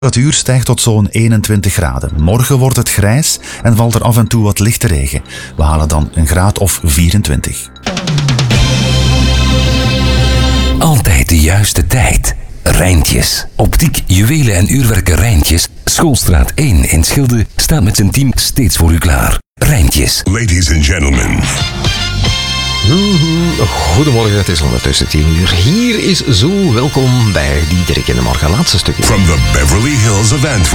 temperatuur stijgt tot zo'n 21 graden. Morgen wordt het grijs en valt er af en toe wat lichte regen. We halen dan een graad of 24. Altijd de juiste tijd. Rijntjes. Optiek, juwelen en uurwerken Rijntjes. Schoolstraat 1 in Schilde staat met zijn team steeds voor u klaar. Rijntjes. Ladies and gentlemen. Goedemorgen, het is ondertussen 10 uur. Hier is Zo welkom bij Diederik in de Morgen. Laatste stukje. From the Beverly Hills of Antwerp.